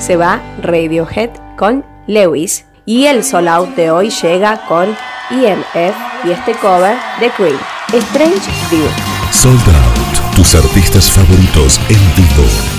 se va Radiohead con Lewis. Y el Sold Out de hoy llega con EMF y este cover de Queen, Strange View. Sold Out, tus artistas favoritos en vivo.